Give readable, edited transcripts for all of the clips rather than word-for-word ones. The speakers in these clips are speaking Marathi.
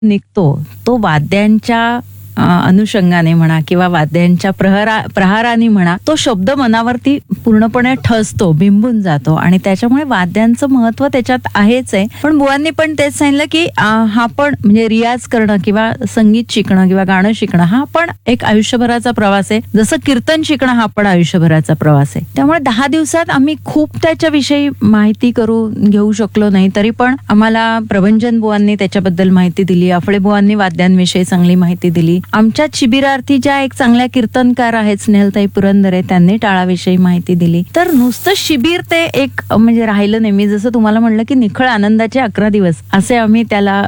निघतो तो वाद्यांच्या अनुषंगाने म्हणा किंवा वाद्यांच्या प्रहाराने म्हणा, तो शब्द मनावरती पूर्णपणे ठसतो, बिंबून जातो आणि त्याच्यामुळे वाद्यांचं महत्व त्याच्यात आहेच आहे. पण बुवांनी पण तेच सांगितलं की हा पण म्हणजे रियाज करणं किंवा संगीत शिकणं किंवा गाणं शिकणं हा पण एक आयुष्यभराचा प्रवास आहे, जसं कीर्तन शिकणं हा पण आयुष्यभराचा प्रवास आहे. त्यामुळे 10 दिवसात आम्ही खूप त्याच्याविषयी माहिती करून घेऊ शकलो नाही, तरी पण आम्हाला प्रभंजन बुवांनी त्याच्याबद्दल माहिती दिली, अफळे बुवांनी वाद्यांविषयी चांगली माहिती दिली. आमच्या शिबिरार्थी ज्या एक चांगल्या कीर्तनकार आहेत स्नेहलताई पुरंदरे, त्यांनी टाळाविषयी माहिती दिली. तर नुसतं शिबिर ते एक म्हणजे राहिलं नाही. मी जसं तुम्हाला म्हणलं की निखळ आनंदाचे 11 दिवस असे आम्ही त्याला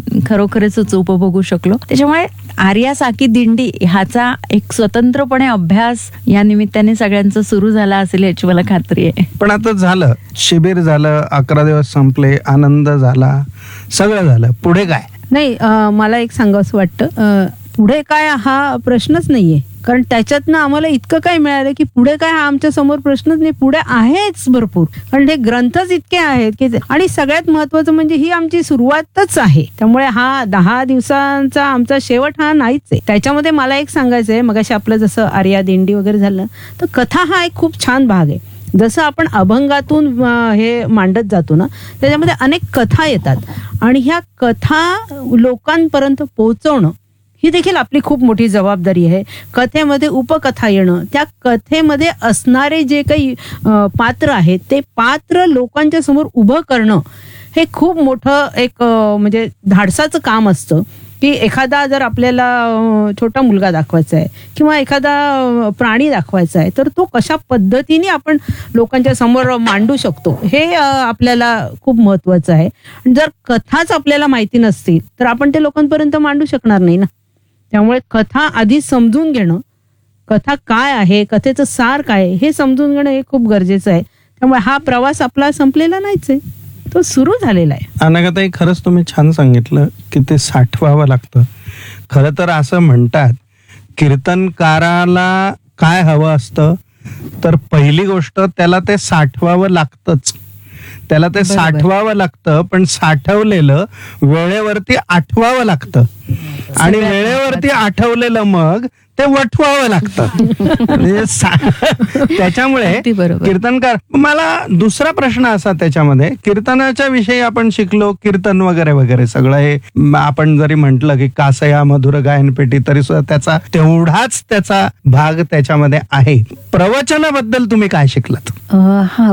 खरोखरच उपभोगू शकलो. त्याच्यामुळे आर्या साकी दिंडी ह्याचा एक स्वतंत्रपणे अभ्यास या निमित्ताने सगळ्यांचा सुरू झाला असेल याची मला खात्री आहे. पण आता झालं, शिबिर झालं, 11 दिवस संपले, आनंद झाला, सगळं झालं, पुढे काय? नाही, मला एक सांगावंसं वाटतं, पुढे काय हा प्रश्नच नाहीये. कारण त्याच्यातनं आम्हाला इतकं काय मिळालं की पुढे काय हा आमच्या समोर प्रश्नच नाही. पुढे आहेच भरपूर, कारण हे ग्रंथच इतके आहेत की, आणि सगळ्यात महत्वाचं म्हणजे ही आमची सुरुवातच आहे. त्यामुळे हा 10 दिवसांचा आमचा शेवट हा नाहीच आहे. त्याच्यामध्ये मला एक सांगायचं आहे, मगाशी आपलं जसं आर्या दिंडी वगैरे झालं, तर कथा हा एक खूप छान भाग आहे. जसं आपण अभंगातून हे मांडत जातो ना, त्याच्यामध्ये अनेक कथा येतात आणि ह्या कथा लोकांपर्यंत पोहोचवणं ही देखील आपली खूप मोठी जबाबदारी आहे. कथेमध्ये उपकथा येणं, त्या कथेमध्ये असणारे जे काही पात्र आहेत ते पात्र लोकांच्या समोर उभं करणं हे खूप मोठं एक म्हणजे धाडसाचं काम असतं. की एखादा जर आपल्याला छोटा मुलगा दाखवायचा आहे किंवा एखादा प्राणी दाखवायचा आहे, तर तो कशा पद्धतीने आपण लोकांच्या समोर मांडू शकतो हे आपल्याला खूप महत्वाचं आहे. जर कथाच आपल्याला माहिती नसतील तर आपण ते लोकांपर्यंत मांडू शकणार नाही ना. त्यामुळे कथा आधी समजून घेणं, कथा काय आहे, कथेचं सार काय हे समजून घेणं हे खूप गरजेचं आहे. त्यामुळे हा प्रवास आपला संपलेला नाहीच आहे, तो सुरू झालेला आहे. अनाघाताई, खरंच तुम्ही छान सांगितलं की ते साठवावं लागतं. खरं तर असं म्हणतात, कीर्तनकाराला काय हवं असतं, तर पहिली गोष्ट त्याला ते साठवावं लागतंच. त्याला ते साठवावं लागतं, पण साठवलेलं वेळेवरती आठवावं लागतं आणि वेळेवरती आठवलेलं मग ते वठवावं लागतं. त्याच्यामुळे कीर्तनकार. मला दुसरा प्रश्न असा त्याच्यामध्ये, कीर्तनाच्या विषयी आपण शिकलो, कीर्तन वगैरे वगैरे सगळं हे आपण जरी म्हटलं की कासया मधुर गायनपेटी, तरी सुद्धा त्याचा तेवढाच त्याचा भाग त्याच्यामध्ये आहे. प्रवचनाबद्दल तुम्ही काय शिकलात? हा,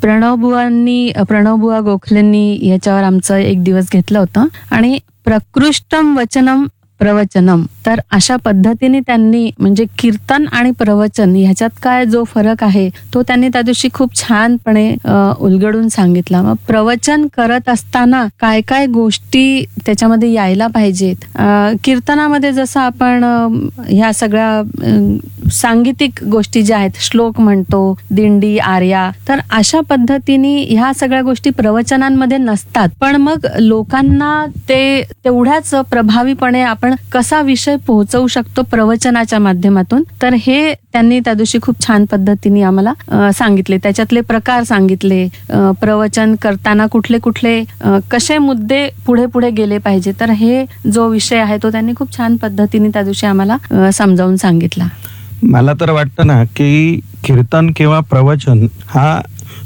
प्रणवबुवा गोखलेंनी याच्यावर आमचं एक दिवस घेतलं होतं आणि प्रकृष्टम वचनम प्रवचनम, तर अशा पद्धतीने त्यांनी म्हणजे कीर्तन आणि प्रवचन ह्याच्यात काय जो फरक आहे तो त्यांनी त्या दिवशी खूप छानपणे उलगडून सांगितला. मग प्रवचन करत असताना काय काय गोष्टी त्याच्यामध्ये यायला पाहिजेत. कीर्तनामध्ये जसं आपण ह्या सगळ्या सांगीतिक गोष्टी ज्या आहेत, श्लोक म्हणतो, दिंडी, आर्या, तर अशा पद्धतीने ह्या सगळ्या गोष्टी प्रवचनांमध्ये नसतात. पण मग लोकांना ते तेवढ्याच प्रभावीपणे आपण कसा विषय पोहोचवू शकतो प्रवचनाच्या माध्यमातून, तर हे त्यांनी त्या दिवशी खूप छान पद्धतीने आम्हाला सांगितले. त्याच्यातले प्रकार सांगितले, प्रवचन करताना कुठले कुठले कसे मुद्दे पुढे पुढे गेले पाहिजे, तर हे जो विषय आहे तो त्यांनी खूप छान पद्धतीने त्या दिवशी आम्हाला समजावून सांगितला. मला तर वाटतं ना की कीर्तन किंवा प्रवचन हा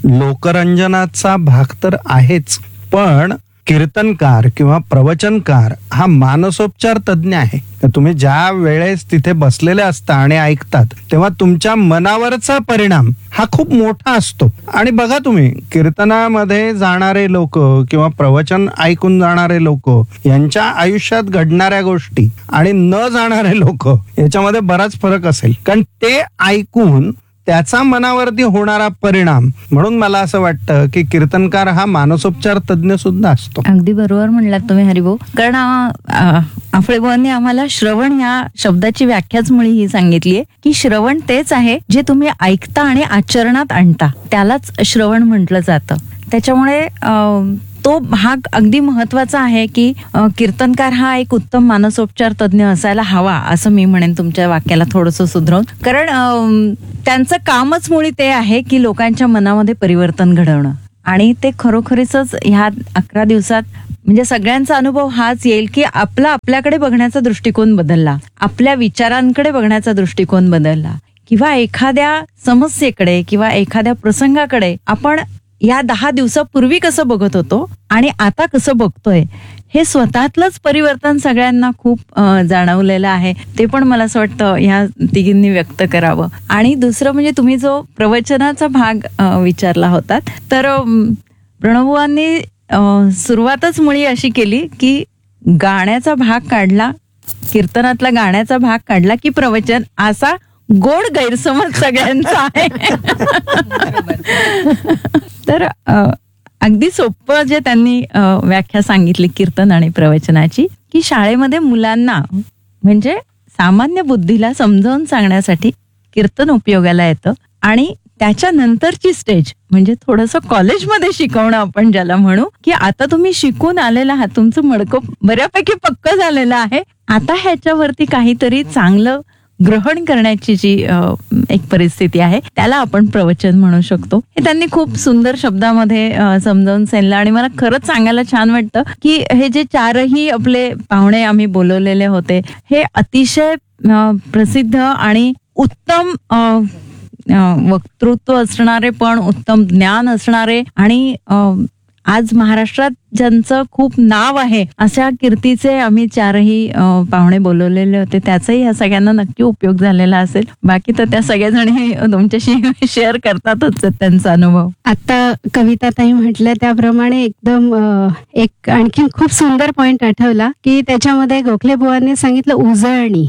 लोकरंजनाचा भाग तर आहेच, पण कीर्तनकार किंवा प्रवचनकार हा मानसोपचार तज्ञ आहे. तुम्ही ज्या वेळेस तिथे बसलेले असता आणि ऐकतात तेव्हा तुमच्या मनावरचा परिणाम हा खूप मोठा असतो. आणि बघा, तुम्ही कीर्तनामध्ये जाणारे लोक किंवा प्रवचन ऐकून जाणारे लोक यांच्या आयुष्यात घडणाऱ्या गोष्टी आणि न जाणारे लोक याच्यामध्ये बराच फरक असेल, कारण ते ऐकून त्याचा मनावरती होणारा परिणाम. म्हणून मला असं वाटतं की कीर्तनकार हा मानसोपचार तज्ञ सुद्धा असतो. अगदी बरोबर म्हणलात तुम्ही हरिभाऊ. कारण अफळेभाऊंनी आम्हाला श्रवण या शब्दाची व्याख्याच मुळी ही सांगितली आहे की श्रवण तेच आहे जे तुम्ही ऐकता आणि आचरणात आणता, त्यालाच श्रवण म्हटलं जातं. त्याच्यामुळे तो भाग अगदी महत्वाचा आहे की कीर्तनकार हा एक उत्तम मानसोपचार तज्ञ असायला हवा, असं मी म्हणेन तुमच्या वाक्याला थोडंसं सुधरवून. कारण त्यांचं कामच मुळी ते आहे की लोकांच्या मनामध्ये परिवर्तन घडवणं. आणि ते खरोखरीच ह्या 11 दिवसात म्हणजे सगळ्यांचा अनुभव हाच येईल की आपल्याकडे बघण्याचा दृष्टिकोन बदलला, आपल्या विचारांकडे बघण्याचा दृष्टिकोन बदलला, किंवा एखाद्या समस्येकडे किंवा एखाद्या प्रसंगाकडे आपण या 10 दिवसापूर्वी कसं बघत होतो आणि आता कसं बघतोय, हे स्वतःतलंच परिवर्तन सगळ्यांना खूप जाणवलेलं आहे. ते पण मला असं वाटतं ह्या तिघींनी व्यक्त करावं. आणि दुसरं म्हणजे तुम्ही जो प्रवचनाचा भाग विचारला होतात, तर प्रणवबुवांनी सुरुवातच मुळी अशी केली की गाण्याचा भाग काढला, कीर्तनातला गाण्याचा भाग काढला की प्रवचन, असा गोड गैरसमज सगळ्यांचा आहे. तर अगदी सोपं जे त्यांनी व्याख्या सांगितली कीर्तन आणि प्रवचनाची, की शाळेमध्ये मुलांना म्हणजे सामान्य बुद्धीला समजावून सांगण्यासाठी कीर्तन उपयोगाला येतं, आणि त्याच्यानंतरची स्टेज म्हणजे थोडंसं कॉलेजमध्ये शिकवणं आपण ज्याला म्हणू, की आता तुम्ही शिकून आलेला आहात, तुमचं मडकं बऱ्यापैकी पक्क झालेलं आहे, आता ह्याच्यावरती काहीतरी चांगलं ग्रहण करण्याची जी एक परिस्थिती आहे, त्याला आपण प्रवचन म्हणू शकतो. हे त्यांनी खूप सुंदर शब्दामध्ये समजावून सांगितलं. आणि मला खरंच सांगायला छान वाटतं की हे जे 4ही आपले पाहुणे आम्ही बोलवलेले होते, हे अतिशय प्रसिद्ध आणि उत्तम वक्तृत्व असणारे, पण उत्तम ज्ञान असणारे, आणि आज महाराष्ट्रात ज्यांचं खूप नाव आहे अशा कीर्तीचे आम्ही 4ही पाहुणे बोलवलेले होते. त्याचाही ह्या सगळ्यांना नक्की उपयोग झालेला असेल. बाकी तर त्या सगळ्याजणी तुमच्याशी शेअर करतातच त्यांचा अनुभव. आता कविताताई म्हटलं त्याप्रमाणे एकदम एक आणखीन खूप सुंदर पॉइंट आठवला की त्याच्यामध्ये गोखले बुवांनी सांगितलं उजळणी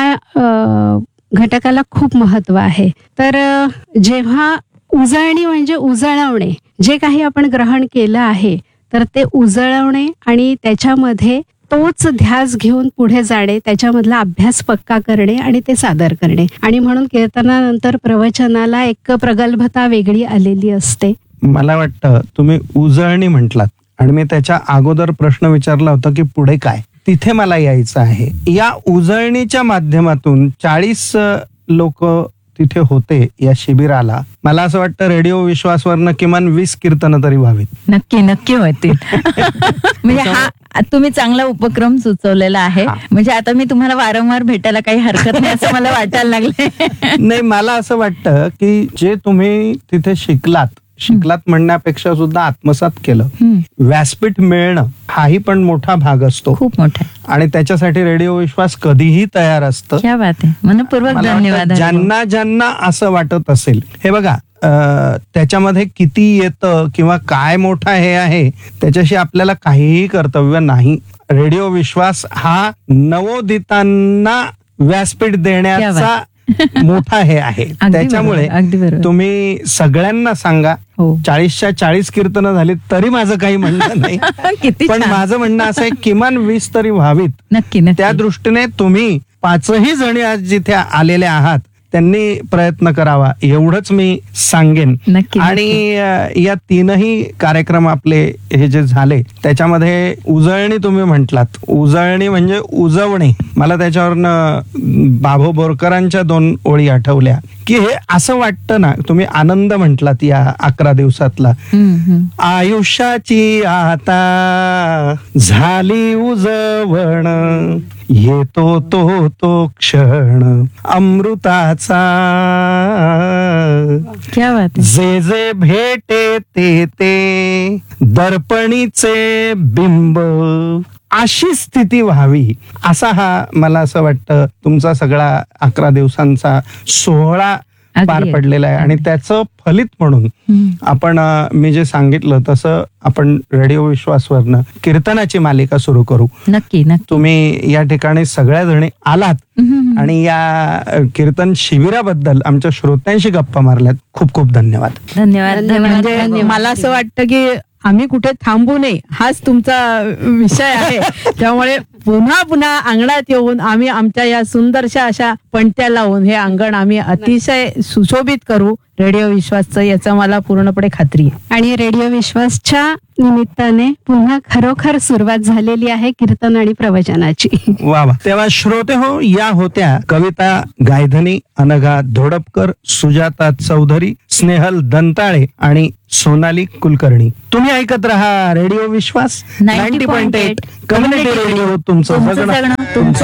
ह्या घटकाला खूप महत्व आहे. तर जेव्हा उजळणी म्हणजे उजळवणे, जे काही आपण ग्रहण केलं आहे तर ते उजळवणे आणि त्याच्यामध्ये तोच ध्यास घेऊन पुढे जाणे, त्याच्यामधला अभ्यास पक्का करणे आणि ते सादर करणे. आणि म्हणून कीर्तनानंतर प्रवचनाला एक प्रगल्भता वेगळी आलेली असते. मला वाटतं तुम्ही उजळणी म्हटलात आणि मी त्याच्या अगोदर प्रश्न विचारला होता की पुढे काय, तिथे मला यायचं आहे. या उजळणीच्या माध्यमातून 40 लोक तिथे होते या शिबिराला. मला असं वाटतं रेडिओ विश्वासवरनं किमान 20 कीर्तन तरी व्हावीत. नक्की नक्की होतील. म्हणजे हा तुम्ही चांगला उपक्रम सुचवलेला आहे. म्हणजे आता मी तुम्हाला वारंवार भेटायला काही हरकत नाही असं मला वाटायला लागले. नाही, मला असं वाटतं की जे तुम्ही तिथे शिकलात म्हणण्यापेक्षा सुद्धा आत्मसात केलं, व्यासपीठ मिळणं हाही पण मोठा भाग असतो, खूप मोठा. आणि त्याच्यासाठी रेडिओ विश्वास कधीही तयार असतं. क्या बात आहे, मनपूर्वक धन्यवाद. ज्यांना असं वाटत असेल, हे बघा त्याच्यामध्ये किती येतं किंवा काय मोठा हे आहे त्याच्याशी आपल्याला काहीही कर्तव्य नाही. रेडिओ विश्वास हा नवोदितांना व्यासपीठ देण्याचा मोठा हे आहे. त्याच्यामुळे तुम्ही सगळ्यांना सांगा. 40च्या 40 कीर्तनं झाली तरी माझं काही म्हणणं नाही, पण माझं म्हणणं असं आहे किमान 20 तरी व्हावीत. नक्की. त्या दृष्टीने तुम्ही 5ही जणी आज जिथे आलेले आहात त्यांनी प्रयत्न करावा, एवढंच मी सांगेन. आणि या 3ही कार्यक्रम आपले हे जे झाले त्याच्यामध्ये उजळणी तुम्ही म्हटलात, उजळणी म्हणजे उजवणे. मला त्याच्यावरनं बाभो बोरकरांच्या 2 ओळी आठवल्या की हे असं वाटतं ना, तुम्ही आनंद म्हटलात या 11 दिवसातला, आयुष्याची आता झाली उजवण, येतो तो क्षण अमृताचा, जे भेटे ते दर्पणीचे बिंब, अशी स्थिती व्हावी, असा हा मला असं वाटतं तुमचा सगळा 11 दिवसांचा सोहळा पार पडलेला आहे. आणि त्याचं फलित म्हणून आपण मी जे सांगितलं तसं आपण रेडिओ विश्वासवरनं कीर्तनाची मालिका सुरू करू. नक्की. तुम्ही या ठिकाणी सगळ्या जणी आलात आणि या कीर्तन शिबिराबद्दल आमच्या श्रोत्यांशी गप्पा मारल्यात. खूप खूप धन्यवाद. म्हणजे मला असं वाटतं की आम्ही कुठे थांबू नये, हाच तुमचा विषय आहे. त्यामुळे पुन्हा पुन्हा अंगणात येऊन आम्ही आमच्या या सुंदरशा अशा पणत्या लावून हे अंगण आम्ही अतिशय सुशोभित करू रेडिओ विश्वासचं, याचं मला पूर्णपणे खात्री आहे. आणि रेडिओ विश्वासच्या निमित्ताने पुन्हा खरोखर सुरुवात झालेली आहे कीर्तन आणि प्रवचनाची. वा वा. तेव्हा श्रोते हो, या होत्या कविता गायधनी, अनघा धोडपकर, सुजाता चौधरी, स्नेहल दंताळे आणि सोनाली कुलकर्णी. तुम्ही ऐकत राहा रेडिओ विश्वास 90.8 कम्युनिटी रेडिओ, तुमचं तुमचं जगणं जगणं तुमचं